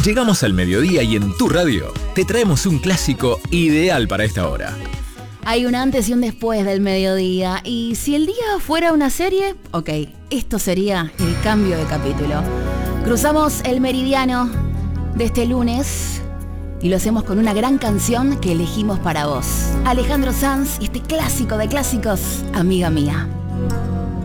Llegamos al mediodía y en tu radio te traemos un clásico ideal para esta hora. Hay un antes y un después del mediodía. Y si el día fuera una serie, ok, esto sería el cambio de capítulo. Cruzamos el meridiano de este lunes y lo hacemos con una gran canción que elegimos para vos. Alejandro Sanz y este clásico de clásicos, Amiga Mía.